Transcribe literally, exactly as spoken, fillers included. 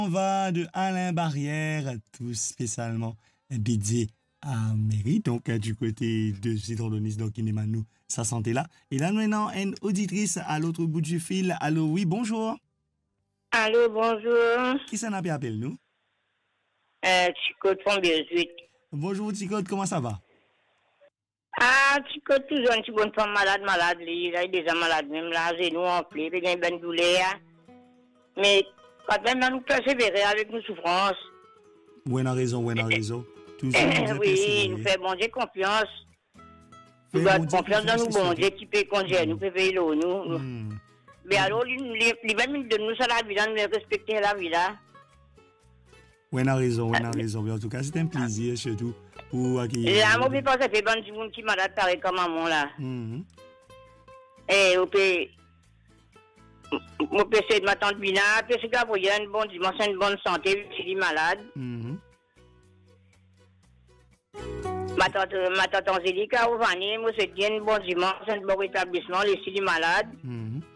On va de Alain Barrière, tout spécialement dédié à Mary, donc du côté de Citrodonis, donc il est nous sa santé là. Et là, maintenant, une auditrice à l'autre bout du fil. Allô, oui, bonjour. Allô, bonjour. Qui s'en a appelé nous? Euh, Chico Tombiesuit. Bonjour, Ticote, comment ça va? Ah, Chico, toujours une bonne femme malade, malade, il est déjà malade, même là, j'ai nous en plaie, il y a une bonne douleur. Mais quand même, nous persévérer avec nos souffrances. Oui, on a raison, oui, on a raison. Toujours nous oui, nous fait bon Dieu confiance. Fait Nous avons bon Dieu confiance dans nous, confiance, bon c'est Dieu qui peut conduire, nous peut payer l'eau, nous. Hmm. Mais alors, les vingt minutes de nous, ça la vie, là, nous respecter la vie, là. Oui, on a raison, oui, on a raison. Mais en tout cas, c'est un plaisir, surtout, pour accueillir. Et à mon père, ça fait bon du monde qui est malade, pareil comme maman, là. Mhm. Et on peut. On peut essayer de m'attendre bien, puis c'est qu'à voyer une bonne dimension, une bonne santé, si il est malade. Mhm. Ma tante, ma tante Angélique a ouvert, moi, c'est bien une bonne dimension, un bon rétablissement, les s'il est malade. Mhm.